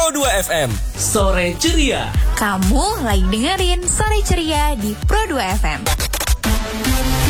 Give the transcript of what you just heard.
Pro 2 FM. Sore ceria. Kamu lagi dengerin Sore Ceria di Pro 2 FM.